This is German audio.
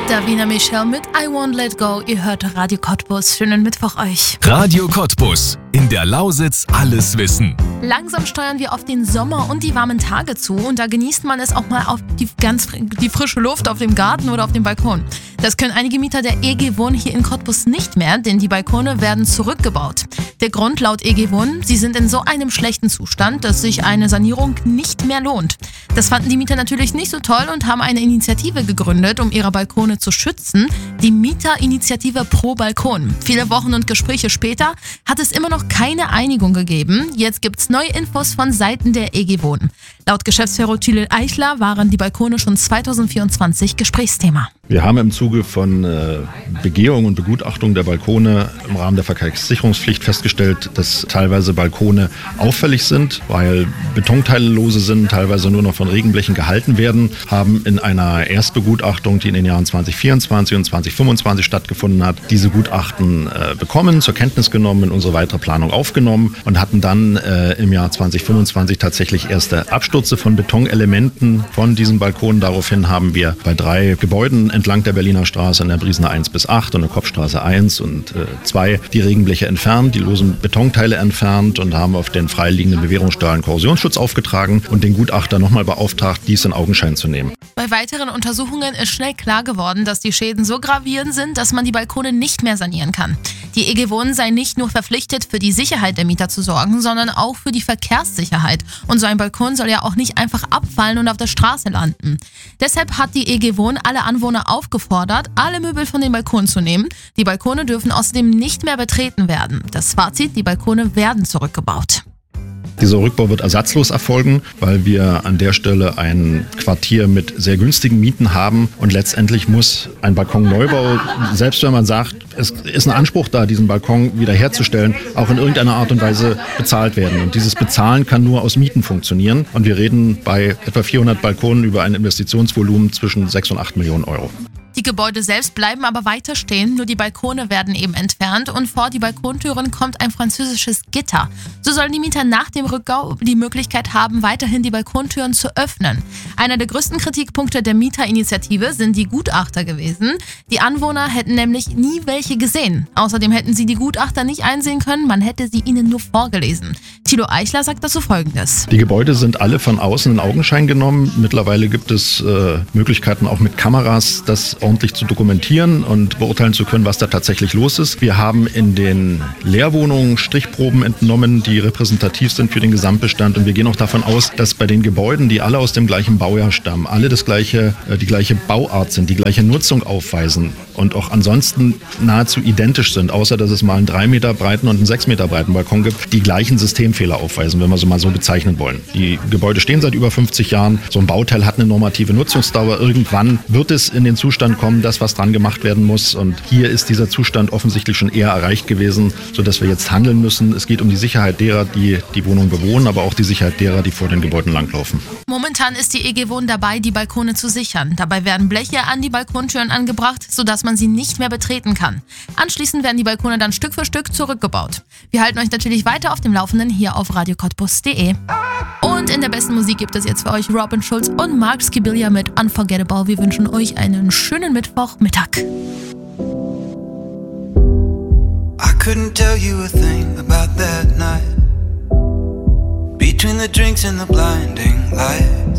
Davina Michel mit I Won't Let Go. Ihr hört Radio Cottbus. Schönen Mittwoch euch. Radio Cottbus. In der Lausitz alles wissen. Langsam steuern wir auf den Sommer und die warmen Tage zu. Und da genießt man es auch mal auf die frische Luft auf dem Garten oder auf dem Balkon. Das können einige Mieter der EG Wohnen hier in Cottbus nicht mehr, denn die Balkone werden zurückgebaut. Der Grund laut EG Wohnen: sie sind in so einem schlechten Zustand, dass sich eine Sanierung nicht mehr lohnt. Das fanden die Mieter natürlich nicht so toll und haben eine Initiative gegründet, um ihre Balkone zu schützen. Die Mieterinitiative Pro Balkon. Viele Wochen und Gespräche später hat es immer noch keine Einigung gegeben. Jetzt gibt's neue Infos von Seiten der EG Wohnen. Laut Geschäftsführer Thilo Eichler waren die Balkone schon 2024 Gesprächsthema. Wir haben im Zuge von Begehung und Begutachtung der Balkone im Rahmen der Verkehrssicherungspflicht festgestellt, dass teilweise Balkone auffällig sind, weil Betonteile lose sind, teilweise nur noch von Regenblechen gehalten werden, haben in einer Erstbegutachtung, die in den Jahren 2024 und 2025 stattgefunden hat, diese Gutachten bekommen, zur Kenntnis genommen, in unsere weitere Planung aufgenommen und hatten dann im Jahr 2025 tatsächlich erste Abstürze von Betonelementen von diesen Balkonen. Daraufhin haben wir bei 3 Gebäuden entlang der Berliner Straße in der Briesener 1 bis 8 und der Kopfstraße 1 und 2 die Regenbleche entfernt, die losen Betonteile entfernt und haben auf den freiliegenden Bewährungsstahl Korrosionsschutz aufgetragen und den Gutachter nochmal beauftragt, dies in Augenschein zu nehmen. Bei weiteren Untersuchungen ist schnell klar geworden, dass die Schäden so gravierend sind, dass man die Balkone nicht mehr sanieren kann. Die EG Wohnen sei nicht nur verpflichtet, für die Sicherheit der Mieter zu sorgen, sondern auch für die Verkehrssicherheit. Und so ein Balkon soll ja auch nicht einfach abfallen und auf der Straße landen. Deshalb hat die EG Wohnen alle Anwohner aufgefordert, alle Möbel von den Balkonen zu nehmen. Die Balkone dürfen außerdem nicht mehr betreten werden. Das Fazit: die Balkone werden zurückgebaut. Dieser Rückbau wird ersatzlos erfolgen, weil wir an der Stelle ein Quartier mit sehr günstigen Mieten haben und letztendlich muss ein Balkonneubau, selbst wenn man sagt, es ist ein Anspruch da, diesen Balkon wiederherzustellen, auch in irgendeiner Art und Weise bezahlt werden. Und dieses Bezahlen kann nur aus Mieten funktionieren. Und wir reden bei etwa 400 Balkonen über ein Investitionsvolumen zwischen 6 und 8 Millionen Euro. Die Gebäude selbst bleiben aber weiter stehen, nur die Balkone werden eben entfernt und vor die Balkontüren kommt ein französisches Gitter. So sollen die Mieter nach dem Rückbau die Möglichkeit haben, weiterhin die Balkontüren zu öffnen. Einer der größten Kritikpunkte der Mieterinitiative sind die Gutachter gewesen. Die Anwohner hätten nämlich nie welche gesehen. Außerdem hätten sie die Gutachter nicht einsehen können, man hätte sie ihnen nur vorgelesen. Thilo Eichler sagt dazu Folgendes: Die Gebäude sind alle von außen in Augenschein genommen. Mittlerweile gibt es Möglichkeiten auch mit Kameras, das ordentlich zu dokumentieren und beurteilen zu können, was da tatsächlich los ist. Wir haben in den Leerwohnungen Strichproben entnommen, die repräsentativ sind für den Gesamtbestand und wir gehen auch davon aus, dass bei den Gebäuden, die alle aus dem gleichen Baujahr stammen, alle die gleiche Bauart sind, die gleiche Nutzung aufweisen und auch ansonsten nahezu identisch sind, außer dass es mal einen 3 Meter breiten und einen 6 Meter breiten Balkon gibt, die gleichen Systemfehler aufweisen, wenn wir sie mal so bezeichnen wollen. Die Gebäude stehen seit über 50 Jahren. So ein Bauteil hat eine normative Nutzungsdauer. Irgendwann wird es in den Zustand kommen, dass was dran gemacht werden muss. Und hier ist dieser Zustand offensichtlich schon eher erreicht gewesen, sodass wir jetzt handeln müssen. Es geht um die Sicherheit derer, die die Wohnung bewohnen, aber auch die Sicherheit derer, die vor den Gebäuden langlaufen. Momentan ist die EG Wohnen dabei, die Balkone zu sichern. Dabei werden Bleche an die Balkontüren angebracht, sodass man sie nicht mehr betreten kann. Anschließend werden die Balkone dann Stück für Stück zurückgebaut. Wir halten euch natürlich weiter auf dem Laufenden hier auf radiocottbus.de. Und in der besten Musik gibt es jetzt für euch Robin Schulz und Mark Skibilia mit Unforgettable. Wir wünschen euch einen schönen Mittwochmittag. I couldn't tell you a thing about that night, between the drinks and the blinding light.